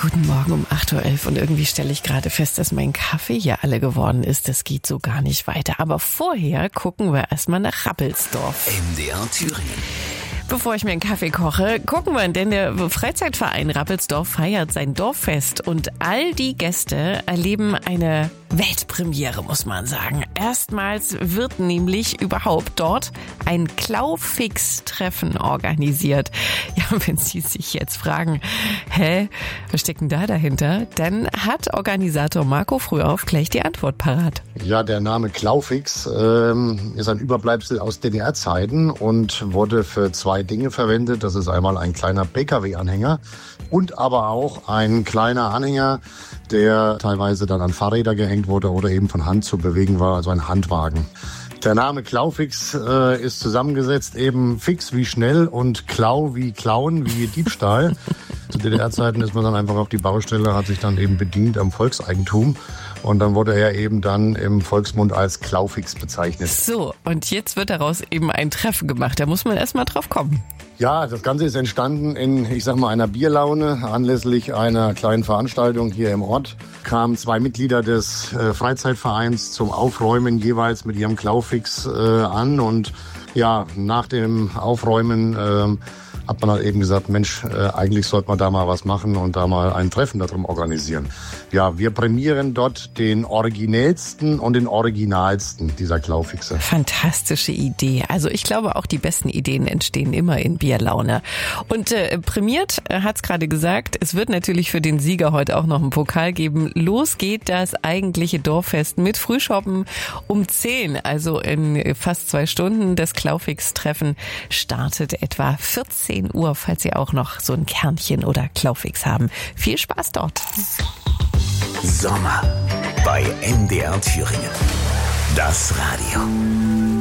Guten Morgen um 8.11 Uhr und irgendwie stelle ich gerade fest, dass mein Kaffee hier alle geworden ist. Das geht so gar nicht weiter. Aber vorher gucken wir erstmal nach Rappelsdorf. MDR Thüringen. Bevor ich mir einen Kaffee koche, gucken wir, denn der Freizeitverein Rappelsdorf feiert sein Dorffest und all die Gäste erleben eine Weltpremiere, muss man sagen. Erstmals wird nämlich überhaupt dort ein Klaufix-Treffen organisiert. Ja, wenn Sie sich jetzt fragen, was steckt denn da dahinter? Dann hat Organisator Marco Frühauf gleich die Antwort parat. Ja, der Name Klaufix ist ein Überbleibsel aus DDR-Zeiten und wurde für zwei Dinge verwendet. Das ist einmal ein kleiner Pkw-Anhänger und aber auch ein kleiner Anhänger, der teilweise dann an Fahrräder gehängt wurde oder eben von Hand zu bewegen war, also ein Handwagen. Der Name Klaufix ist zusammengesetzt eben fix wie schnell und Klau wie Klauen, wie Diebstahl. Zu DDR-Zeiten ist man dann einfach auf die Baustelle, hat sich dann eben bedient am Volkseigentum. Und dann wurde er eben dann im Volksmund als Klaufix bezeichnet. So, und jetzt wird daraus eben ein Treffen gemacht. Da muss man erstmal drauf kommen. Ja, das Ganze ist entstanden in, einer Bierlaune. Anlässlich einer kleinen Veranstaltung hier im Ort kamen zwei Mitglieder des Freizeitvereins zum Aufräumen jeweils mit ihrem Klaufix an. Und ja, nach dem Aufräumen hat man halt eben gesagt, Mensch, eigentlich sollte man da mal was machen und da mal ein Treffen darum organisieren. Ja, wir prämieren dort den originellsten und den originalsten dieser Klaufixe. Fantastische Idee. Also ich glaube auch, die besten Ideen entstehen immer in Bierlaune. Und prämiert, hat's gerade gesagt, es wird natürlich für den Sieger heute auch noch einen Pokal geben. Los geht das eigentliche Dorffest mit Frühschoppen um 10, also in fast 2 Stunden. Das Klaufix-Treffen startet etwa 14 Uhr, falls Sie auch noch so ein Kernchen oder Klaufix haben. Viel Spaß dort. Sommer bei MDR Thüringen. Das Radio.